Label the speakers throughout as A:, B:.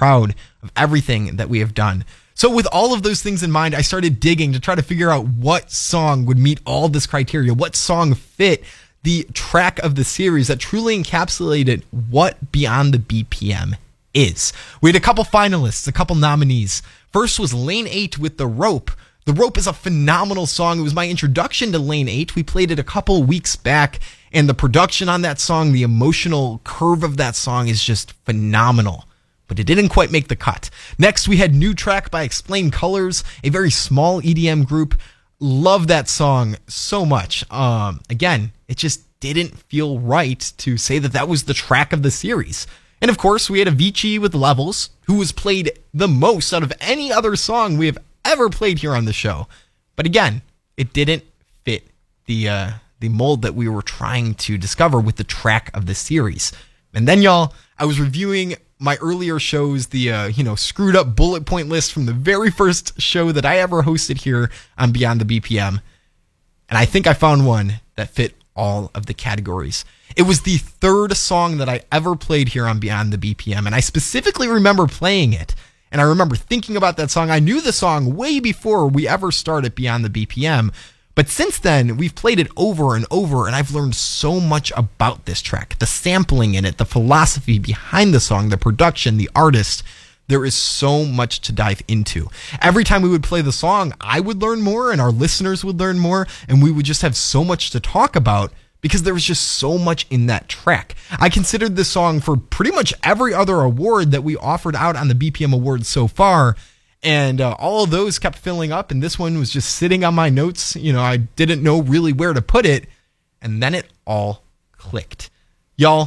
A: proud of everything that we have done. So with all of those things in mind, I started digging to try to figure out what song would meet all this criteria, what song fit the track of the series that truly encapsulated what Beyond the BPM is. We had a couple finalists, a couple nominees. First was Lane 8 with The Rope. The Rope is a phenomenal song. It was my introduction to Lane 8. We played it a couple weeks back, and the production on that song, the emotional curve of that song is just phenomenal. But it didn't quite make the cut. Next, we had New Track by Explain Colors, a very small EDM group. Love that song so much. Again, it just didn't feel right to say that that was the track of the series. And of course, we had Avicii with Levels, who was played the most out of any other song we have ever played here on the show. But again, it didn't fit the mold that we were trying to discover with the track of the series. And then, y'all, I was reviewing my earlier shows, the screwed up bullet point list from the very first show that I ever hosted here on Beyond the BPM. And I think I found one that fit all of the categories. It was the third song that I ever played here on Beyond the BPM, and I specifically remember playing it. And I remember thinking about that song. I knew the song way before we ever started Beyond the BPM. But since then, we've played it over and over, and I've learned so much about this track. The sampling in it, the philosophy behind the song, the production, the artist. There is so much to dive into. Every time we would play the song, I would learn more, and our listeners would learn more, and we would just have so much to talk about because there was just so much in that track. I considered this song for pretty much every other award that we offered out on the BPM Awards so far. And all of those kept filling up, and this one was just sitting on my notes. I didn't know really where to put it, and then it all clicked. Y'all,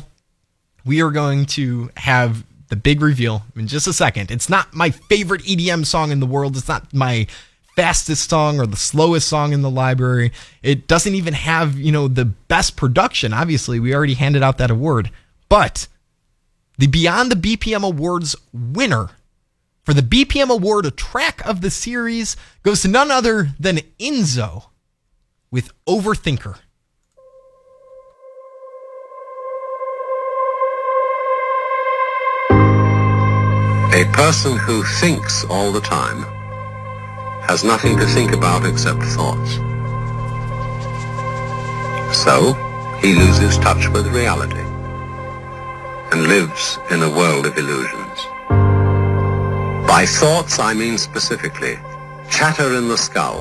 A: we are going to have the big reveal in just a second. It's not my favorite EDM song in the world. It's not my fastest song or the slowest song in the library. It doesn't even have, the best production. Obviously, we already handed out that award. But the Beyond the BPM Awards winner for the BPM Award track of the series goes to none other than Enzo with Overthinker.
B: A person who thinks all the time has nothing to think about except thoughts. So, he loses touch with reality and lives in a world of illusions. By thoughts, I mean specifically chatter in the skull,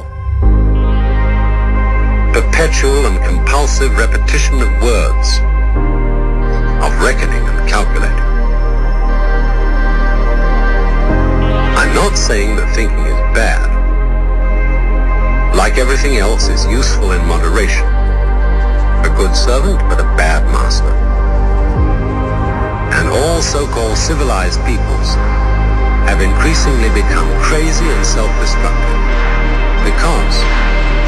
B: perpetual and compulsive repetition of words, of reckoning and calculating. I'm not saying that thinking is bad. Like everything else, it's useful in moderation. A good servant, but a bad master. And all so-called civilized peoples have increasingly become crazy and self-destructive because